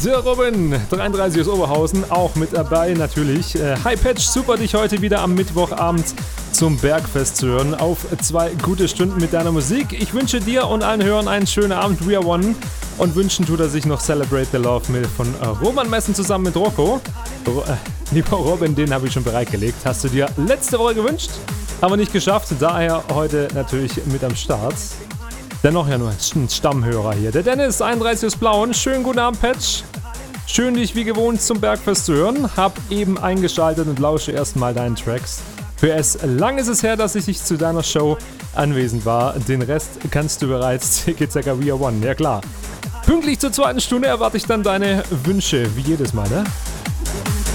Der Robin, 33 aus Oberhausen, auch mit dabei natürlich. Hi Patch, super dich heute wieder am Mittwochabend zum Bergfest zu hören. Auf 2 gute Stunden mit deiner Musik. Ich wünsche dir und allen Hörern einen schönen Abend. We are one. Und wünschen tut er sich noch Celebrate the Love Mill von Roman Messen zusammen mit Rocco. Lieber Robin, den habe ich schon bereitgelegt. Hast du dir letzte Woche gewünscht, aber nicht geschafft. Daher heute natürlich mit am Start. Dennoch ja nur ein Stammhörer hier. Der Dennis, 31 aus Blauen. Schönen guten Abend, Patch. Schön, dich wie gewohnt zum Bergfest zu hören. Hab eben eingeschaltet und lausche erstmal deinen Tracks. Für es lang ist es her, dass ich zu deiner Show anwesend war. Den Rest kannst du bereits Tiki-Taka We Are One. Ja klar. Pünktlich zur 2. Stunde erwarte ich dann deine Wünsche, wie jedes Mal, ne?